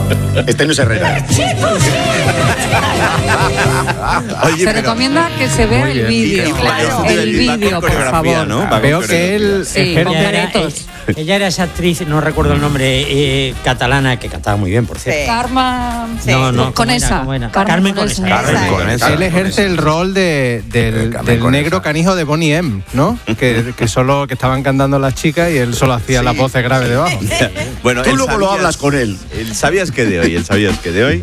Este no es Herrera. Oye, Se recomienda que se vea el vídeo. El vídeo, por favor. ¿no? Veo que él con caretos. Ella era esa actriz, no recuerdo el nombre, catalana, que cantaba muy bien, por cierto. Sí. Karma. Sí. No, Conesa. Carmen Conesa. Él ejerce el rol del negro canijo de Bonnie M, ¿no? Que estaban cantando las chicas y él solo hacía las voces graves debajo. Bueno, Tú luego lo hablas con él. ¿Sabías que de hoy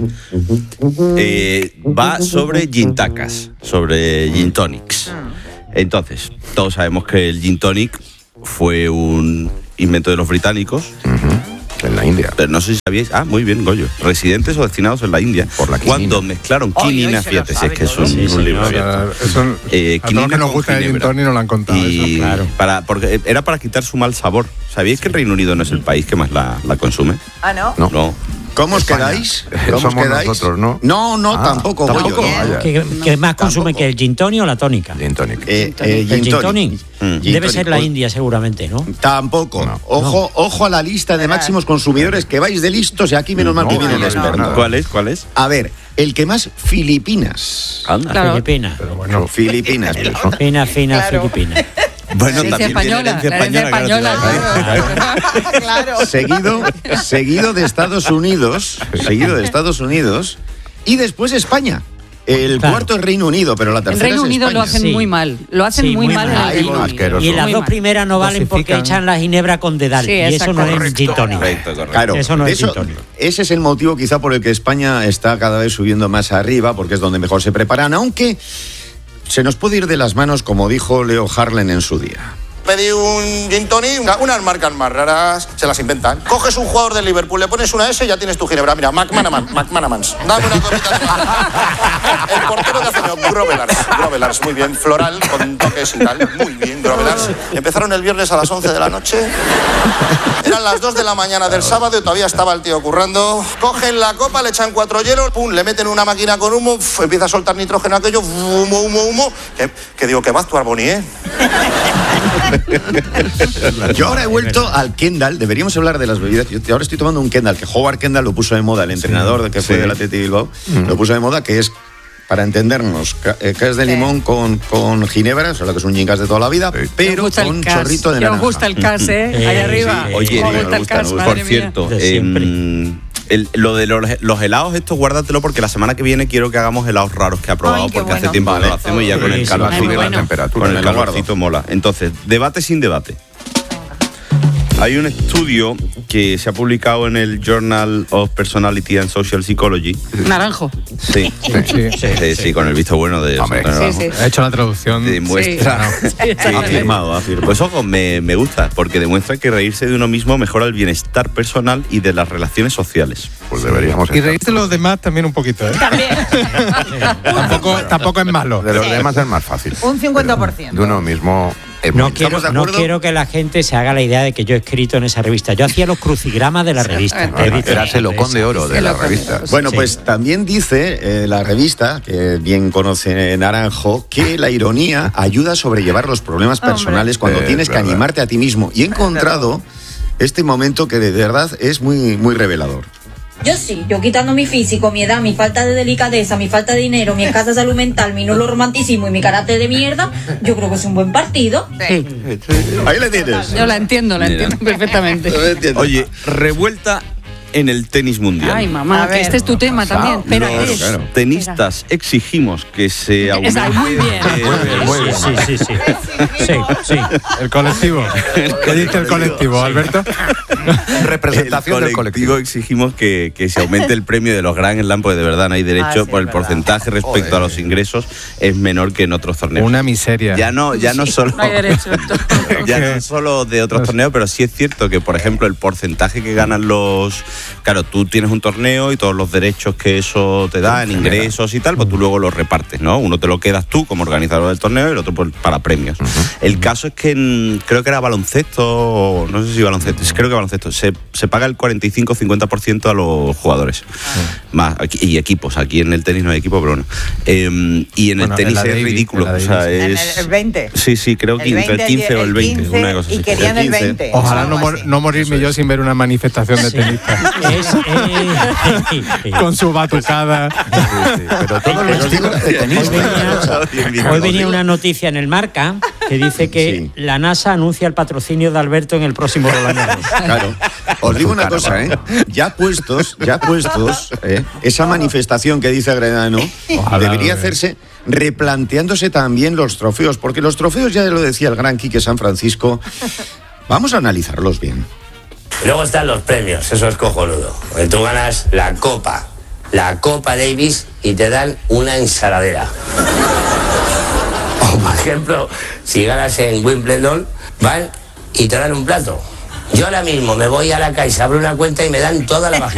va sobre gin tacas, sobre gin tonics? Entonces, todos sabemos que el gin tonic fue un invento de los británicos. En la India. Pero no sé si sabíais. Muy bien, Goyo. Residentes o destinados en la India. Por la quinina. Cuando mezclaron quinina, fíjate, si es que es un libro abierto. A todos que nos gusta el gin tonic nos lo han contado. Y eso, claro. porque era para quitar su mal sabor. ¿Sabíais que el Reino Unido no es el país que más la consume? Ah, ¿no? No. ¿Cómo os España. quedáis? Somos nosotros, ¿no? No, tampoco. tampoco. Goyo. ¿Qué más consume que el gin tonic o la tónica? Gin tonic. El Gin gin tonic. tonic debe ser la India seguramente, ¿no? Tampoco. No. Ojo a la lista de máximos consumidores, que vais de listos y aquí menos mal que viene el experto. no. ¿Cuál es? A ver, el que más Filipinas. Anda. Claro. Filipina. Pero bueno, Filipinas. Fina, Claro. Filipina. Bueno, La herencia también tiene española. herencia española. Claro. Seguido de Estados Unidos. Y después España. El cuarto es Reino Unido, pero la En tercera Reino es Unido España. lo hacen Sí. muy mal. Lo hacen Sí, muy muy mal en mal. el Reino Unido. Asqueroso. Y en las Muy dos mal. primeras no valen porque Dosifican. echan la ginebra con dedal. Sí, y eso exacto. no es gin tonic. Correcto. Claro, Eso no es gin tonic. ese es el motivo quizá por el que España está cada vez subiendo más arriba, porque es donde mejor se preparan, aunque se nos puede ir de las manos, como dijo Leo Harlem en su día. Pedí un gin tonic, unas marcas más raras, se las inventan. Coges un jugador del Liverpool, le pones una S y ya tienes tu ginebra. Mira, McManamans. Dame una copita de El portero de hace Grovelars, muy bien. Floral, con toques y tal. Muy bien, Grovelars. Empezaron el viernes a las 11 de la noche. Eran las 2 de la mañana del sábado y todavía estaba el tío currando. Cogen la copa, le echan 4 hielos, pum, le meten una máquina con humo, empieza a soltar nitrógeno aquello, humo. Que digo, que va a actuar Bonnie, ¿eh? Yo ahora he vuelto al Kendall. Deberíamos hablar de las bebidas. Yo ahora estoy tomando un Kendall, que Howard Kendall lo puso de moda, el entrenador que fue del Athletic Bilbao, lo puso de moda, que es, para entendernos, cas de limón con ginebra, o sea, lo que es un gin cas de toda la vida, pero con un chorrito de naranja. Os gusta el cas, ahí arriba. Sí. Oye, Os me gusta el gusta, cas, nos gusta. Por madre cierto, De siempre. lo de los helados, esto guárdatelo porque la semana que viene quiero que hagamos helados raros que ha probado, Ay, qué porque hace bueno. tiempo que no lo hacemos y ya con el Sí, Va a calorcito. subir la bueno. temperatura. Con el calorcito mola. Entonces, debate sin debate. Hay un estudio que se ha publicado en el Journal of Personality and Social Psychology. Naranjo. Sí, sí. con el visto bueno de Hombre. Antonio Sí, Naranjo. sí. Ha hecho la traducción. Demuestra. Afirmado. Pues ojo, me gusta, porque demuestra que reírse de uno mismo mejora el bienestar personal y de las relaciones sociales. Pues deberíamos Y reírse de los demás también un poquito, ¿eh? También. Tampoco es malo. De los demás es más fácil. Un 50%. De uno mismo es No muy- quiero, ¿Estamos de no acuerdo? quiero que la gente se haga la idea de que yo he escrito en esa revista. Yo hacía los crucigramas de la revista. Eras el Ocón de Oro de la revista. Bueno, Sí. pues también dice la revista, que bien conoce Naranjo, que la ironía ayuda a sobrellevar los problemas personales cuando tienes que verdad. animarte a ti mismo. Y he encontrado este momento que de verdad es muy, muy revelador. Yo sí, yo quitando mi físico, mi edad, mi falta de delicadeza, mi falta de dinero, mi escasa salud mental, mi nulo romanticismo y mi carácter de mierda, yo creo que es un buen partido. Sí. Ahí le tienes. Yo la entiendo perfectamente. Oye, revuelta en el tenis mundial. Ay, mamá, A que ver. este es tu tema también. Espera, Claro, ¿qué es? claro. Tenistas exigimos que se aumente. Muy bien. Muy bien. Sí. El colectivo. ¿Qué dice el colectivo, Alberto? Representación del colectivo. Exigimos que se aumente el premio de los Grand Slam, porque de verdad no hay derecho, sí, por el es verdad. porcentaje respecto a los ingresos es menor que en otros torneos. Una miseria. Ya no solo No hay derecho. ya no solo de otros torneos, pero sí es cierto que, por ejemplo, el porcentaje que ganan los... Claro, tú tienes un torneo y todos los derechos que eso te da en ingresos y tal, pues tú luego los repartes, ¿no? Uno te lo quedas tú como organizador del torneo y el otro pues, para premios. El caso es que creo que era baloncesto, o no sé si baloncesto, creo que baloncesto, se paga el 45-50% a los jugadores. Más, y equipos, aquí en el tenis no hay equipo, pero bueno. Y en Bueno, el tenis en la es Davis, ridículo. en la O sea, En es... el 20. Sí, creo que entre el 15 o el 20, una cosa y así. querían el 15. 20. Ojalá o algo así. no morirme yo sin ver una manifestación de tenistas. Con su batucada. Pero todos los estilos de tenista. Hoy venía una noticia en el Marca que dice que la NASA anuncia el patrocinio de Alberto en el próximo Roland Garros. Claro. Os digo una cosa, ya puestos, esa manifestación que dice Agredano debería hacerse replanteándose también los trofeos, porque los trofeos, ya lo decía el gran Quique San Francisco, vamos a analizarlos bien. Luego están los premios, eso es cojonudo. Porque tú ganas la Copa Davis y te dan una ensaladera. O por ejemplo, si ganas en Wimbledon, van y te dan un plato. Yo ahora mismo me voy a la Caixa, abro una cuenta y me dan toda la vagina.